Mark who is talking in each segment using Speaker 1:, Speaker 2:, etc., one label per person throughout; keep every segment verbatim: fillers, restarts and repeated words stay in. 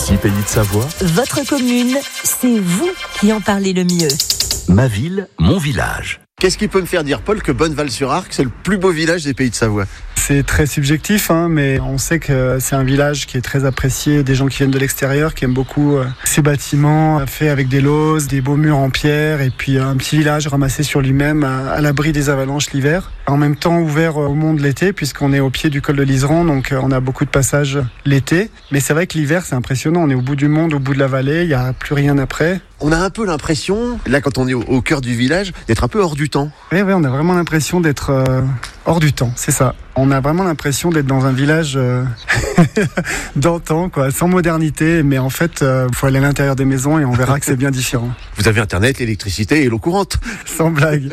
Speaker 1: Ici, Pays de Savoie.
Speaker 2: Votre commune, c'est vous qui en parlez le mieux.
Speaker 1: Ma ville, mon village.
Speaker 3: Qu'est-ce qui peut me faire dire, Paul, que Bonneval-sur-Arc, c'est le plus beau village des Pays de Savoie ?
Speaker 4: C'est très subjectif, hein, mais on sait que c'est un village qui est très apprécié des gens qui viennent de l'extérieur, qui aiment beaucoup euh, ces bâtiments faits avec des lauses, des beaux murs en pierre, et puis un petit village ramassé sur lui-même à, à l'abri des avalanches l'hiver. En même temps ouvert au monde l'été, puisqu'on est au pied du col de l'Iseran, donc on a beaucoup de passages l'été. Mais c'est vrai que l'hiver, c'est impressionnant. On est au bout du monde, au bout de la vallée, il n'y a plus rien après.
Speaker 3: On a un peu l'impression, là quand on est au, au cœur du village, d'être un peu hors du temps.
Speaker 4: Oui, oui, on a vraiment l'impression d'être euh, hors du temps, c'est ça. On a vraiment l'impression d'être dans un village euh, d'antan, quoi, sans modernité, mais en fait, il euh, faut aller à l'intérieur des maisons et on verra que c'est bien différent.
Speaker 3: Vous avez Internet, l'électricité et l'eau courante.
Speaker 4: Sans blague.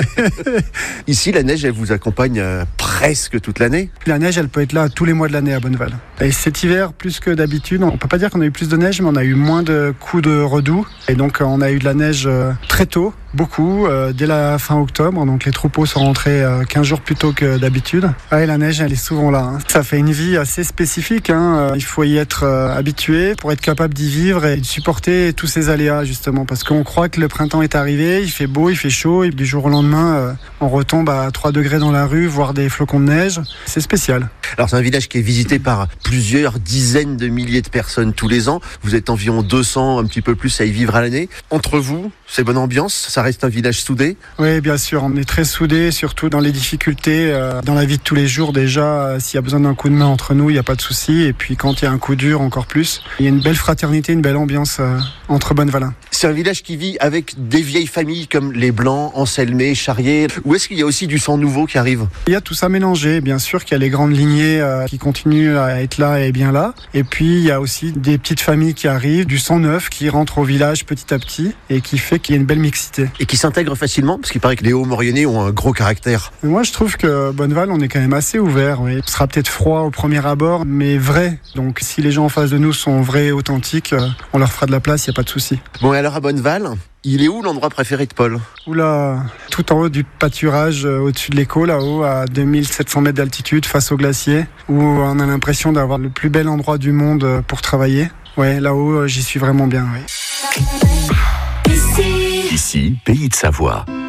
Speaker 3: Ici, la neige, elle vous accompagne euh, presque toute l'année.
Speaker 4: La neige, elle peut être là tous les mois de l'année à Bonneval. Et cet hiver, plus que d'habitude, on peut pas dire qu'on a eu plus de neige, mais on a eu moins de coups de redoux. Et donc, on a eu de la neige euh, très tôt. Beaucoup, euh, dès la fin octobre, donc les troupeaux sont rentrés euh, quinze jours plus tôt que d'habitude. Ah, et la neige, elle est souvent là. Hein. Ça fait une vie assez spécifique. Hein. Il faut y être euh, habitué pour être capable d'y vivre et de supporter tous ces aléas, justement. Parce qu'on croit que le printemps est arrivé, il fait beau, il fait chaud, et du jour au lendemain, euh, on retombe à trois degrés dans la rue, voire des flocons de neige. C'est spécial.
Speaker 3: Alors, c'est un village qui est visité par plusieurs dizaines de milliers de personnes tous les ans. Vous êtes environ deux cents, un petit peu plus, à y vivre à l'année. Entre vous, c'est bonne ambiance, ça reste un village soudé ?
Speaker 4: Oui, bien sûr, on est très soudés, surtout dans les difficultés, euh, dans la vie de tous les jours déjà. Euh, s'il y a besoin d'un coup de main entre nous, il n'y a pas de souci. Et puis quand il y a un coup dur, encore plus. Il y a une belle fraternité, une belle ambiance euh, entre Bonnevalins.
Speaker 3: C'est un village qui vit avec des vieilles familles comme les Blancs, Anselmé, Charrier. Ou est-ce qu'il y a aussi du sang nouveau qui arrive ?
Speaker 4: Il y a tout ça mélangé. Bien sûr qu'il y a les grandes lignées euh, qui continuent à être là et bien là. Et puis il y a aussi des petites familles qui arrivent, du sang neuf qui rentre au village petit à petit et qui fait qu'il y a une belle mixité.
Speaker 3: Et qui s'intègre facilement, parce qu'il paraît que les Hauts-Mauriennais ont un gros caractère.
Speaker 4: Moi, je trouve que Bonneval, on est quand même assez ouvert. Oui. Ce sera peut-être froid au premier abord, mais vrai. Donc, si les gens en face de nous sont vrais et authentiques, on leur fera de la place, il n'y a pas de souci.
Speaker 3: Bon, et alors à Bonneval, il est où l'endroit préféré de Paul ?
Speaker 4: Oula, tout en haut du pâturage, euh, au-dessus de l'écho, là-haut, à deux mille sept cents mètres d'altitude, face au glacier, où on a l'impression d'avoir le plus bel endroit du monde pour travailler. Ouais, là-haut, j'y suis vraiment bien, oui.
Speaker 1: Ici, Pays de Savoie.